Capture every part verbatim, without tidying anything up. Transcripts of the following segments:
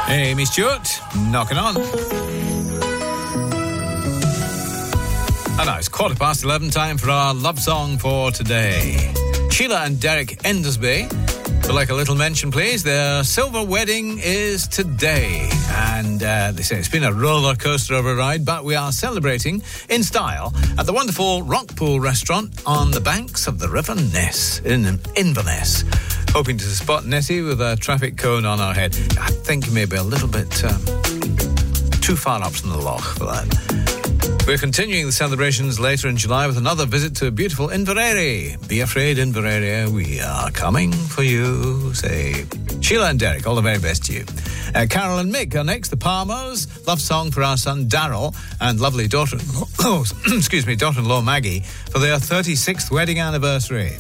Amy Stewart, knocking on. And now it's quarter past eleven, time for our love song for today. Sheila and Derek Endersby would like a little mention, please. Their silver wedding is today. And uh, they say it's been a roller coaster of a ride, but we are celebrating in style at the wonderful Rockpool restaurant on the banks of the River Ness in Inverness. Hoping to spot Nessie with a traffic cone on our head. I think maybe a little bit um, too far up from the loch for that. We're continuing the celebrations later in July with another visit to beautiful Inverary. Be afraid, Inverary, we are coming for you. Say, Sheila and Derek, all the very best to you. Uh, Carol and Mick are next, the Palmers. Love song for our son Daryl and lovely daughter, oh, excuse me, daughter-in-law Maggie for their thirty-sixth wedding anniversary.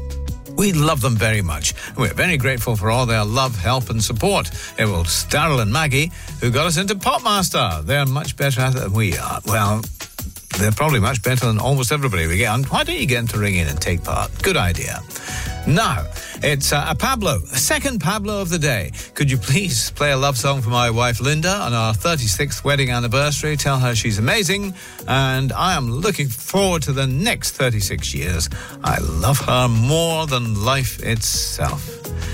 We love them very much. We're very grateful for all their love, help and support. It was Daryl and Maggie who got us into Popmaster. They're much better at it than we are. Well, they're probably much better than almost everybody we get on. Why don't you get them to ring in and take part? Good idea. Now, it's uh, a Pablo, a second Pablo of the day. Could you please play a love song for my wife Linda on our thirty-sixth wedding anniversary? Tell her she's amazing and I am looking forward to the next thirty-six years. I love her more than life itself.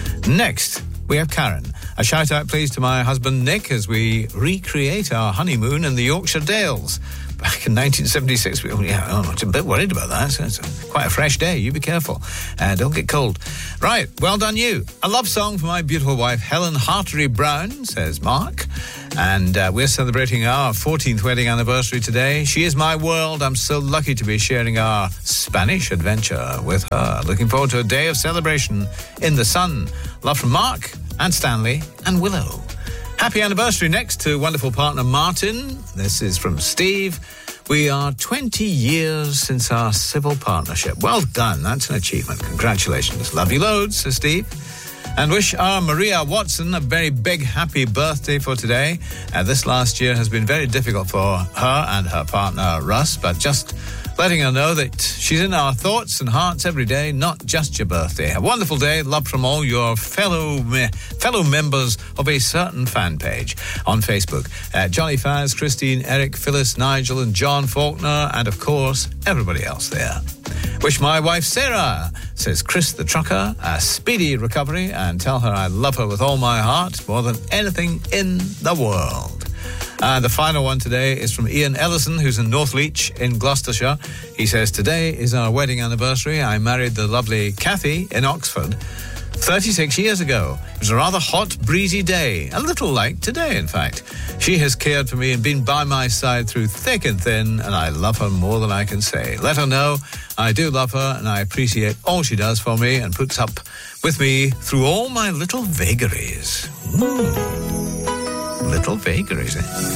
Next, we have Karen. A shout out please to my husband Nick as we recreate our honeymoon in the Yorkshire Dales. Back in nineteen seventy-six, we, yeah, I'm a bit worried about that. So it's a, quite a fresh day. You be careful. Uh, don't get cold. Right, well done you. A love song for my beautiful wife, Helen Hartery Brown, says Mark. And uh, we're celebrating our fourteenth wedding anniversary today. She is my world. I'm so lucky to be sharing our Spanish adventure with her. Looking forward to a day of celebration in the sun. Love from Mark and Stanley and Willow. Happy anniversary next to wonderful partner Martin. This is from Steve. We are twenty years since our civil partnership. Well done. That's an achievement. Congratulations. Love you loads, says Steve. And wish our Maria Watson a very big happy birthday for today. Uh, this last year has been very difficult for her and her partner Russ, but just letting her know that she's in our thoughts and hearts every day, not just your birthday. A wonderful day. Love from all your fellow me- fellow members of a certain fan page on Facebook. Uh, Johnny Faz, Christine, Eric, Phyllis, Nigel and John Faulkner, and of course, everybody else there. Wish my wife Sarah, says Chris the trucker, a speedy recovery and tell her I love her with all my heart, more than anything in the world. And the final one today is from Ian Ellison, who's in Northleach in Gloucestershire. He says, today is our wedding anniversary. I married the lovely Kathy in Oxford thirty-six years ago. It was a rather hot, breezy day, a little like today, in fact. She has cared for me and been by my side through thick and thin, and I love her more than I can say. Let her know I do love her, and I appreciate all she does for me and puts up with me through all my little vagaries. Mm. Little vagaries, eh?